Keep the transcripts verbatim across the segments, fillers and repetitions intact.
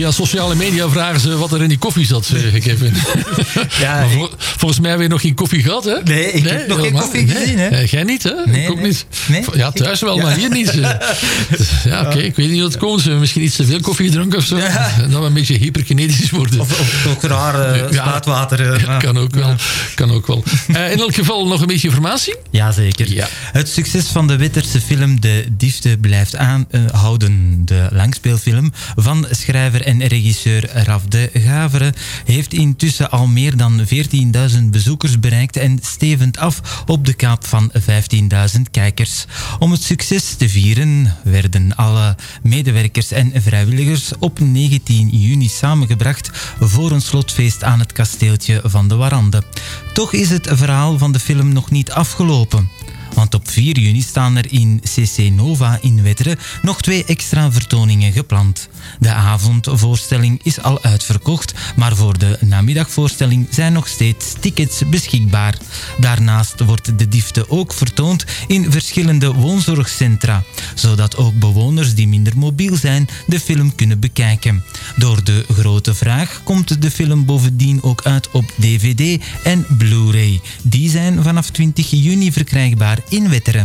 Via sociale media vragen ze wat er in die koffie zat, Kevin. Ja, maar vol, volgens mij heb je nog geen koffie gehad, hè? Nee, ik nee, heb nog geen koffie nee. gezien, hè? Nee, jij niet, hè? Nee, ik ook nee. niet. Nee? Ja, thuis wel, ja. maar hier niet. Ja, oké, okay, ik weet niet wat het komt. Ze hebben misschien iets te veel koffie gedronken of zo. Ja. Dat we een beetje hyperkinetisch worden. Of, of ook raar uh, spraatwater. Uh, ja, kan ook wel. Kan ook wel. Uh, in elk geval nog een beetje informatie? Jazeker. Ja. Het succes van de Witterse film De Diefste blijft aanhouden. De langspeelfilm van schrijver en regisseur Raf de Gavere heeft intussen al meer dan veertienduizend bezoekers bereikt en stevend af op de kaap van vijftienduizend kijkers. Om het succes te vieren werden alle medewerkers en vrijwilligers op negentien juni samengebracht voor een slotfeest aan het kasteeltje van de Warande. Toch is het verhaal van de film nog niet afgelopen. Want op vier juni staan er in C C Nova in Wetteren nog twee extra vertoningen gepland. De avondvoorstelling is al uitverkocht, maar voor de namiddagvoorstelling zijn nog steeds tickets beschikbaar. Daarnaast wordt De Diefste ook vertoond in verschillende woonzorgcentra, zodat ook bewoners die minder mobiel zijn de film kunnen bekijken. Door de grote vraag komt de film bovendien ook uit op D V D en Blu-ray. Die zijn vanaf twintig juni verkrijgbaar in Wetteren.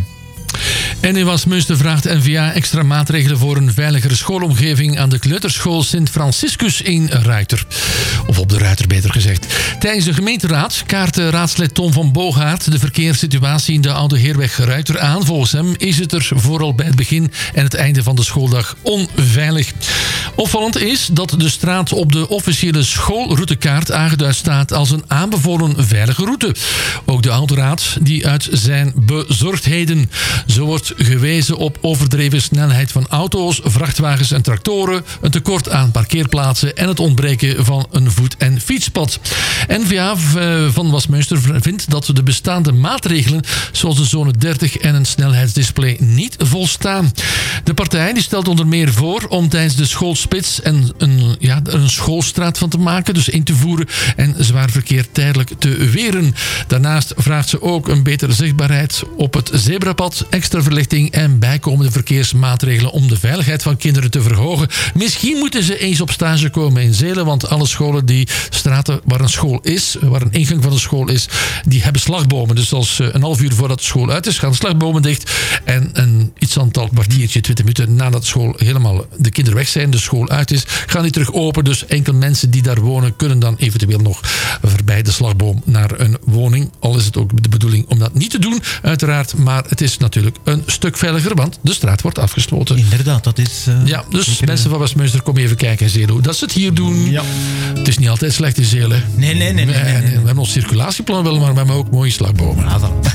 En in Westminster vraagt N V A extra maatregelen voor een veiligere schoolomgeving aan de kleuterschool Sint Franciscus in Ruiter. Of op de Ruiter, beter gezegd. Tijdens de gemeenteraad kaartte raadslid Tom van Boogaard de verkeerssituatie in de Oude Heerweg Ruiter aan. Volgens hem is het er vooral bij het begin en het einde van de schooldag onveilig. Opvallend is dat de straat op de officiële schoolroutekaart aangeduid staat als een aanbevolen veilige route. Ook de Oude Raad die uit zijn bezorgdheden. Zo wordt gewezen op overdreven snelheid van auto's, vrachtwagens en tractoren, een tekort aan parkeerplaatsen en het ontbreken van een voet- en fietspad. N V A van Westminster vindt dat de bestaande maatregelen, zoals de zone dertig en een snelheidsdisplay, niet volstaan. De partij die stelt onder meer voor om tijdens de schoolspits een, een, ja, een schoolstraat van te maken, dus in te voeren en zwaar verkeer tijdelijk te weren. Daarnaast vraagt ze ook een betere zichtbaarheid op het zebrapad, extra verlichting en bijkomende verkeersmaatregelen om de veiligheid van kinderen te verhogen. Misschien moeten ze eens op stage komen in Zelen, want alle scholen die straten waar een school is, waar een ingang van een school is, die hebben slagbomen. Dus als een half uur voordat de school uit is, gaan de slagbomen dicht en een iets aantal kwartiertje, twintig minuten nadat de school helemaal de kinderen weg zijn, de school uit is, gaan die terug open. Dus enkel mensen die daar wonen kunnen dan eventueel nog voorbij de slagboom naar een woning. Al is het ook de bedoeling om dat niet te doen, uiteraard, maar het is natuurlijk een stuk veiliger, want de straat wordt afgesloten. Inderdaad, dat is... Uh, ja, dus zeker, mensen van Westminster, kom even kijken in Zelen hoe dat ze het hier doen. Ja. Het is niet altijd slecht in Zelen. Nee, nee, nee. nee, nee, nee, nee. We hebben ons circulatieplan wel, maar we hebben ook mooie slagbomen. Ah,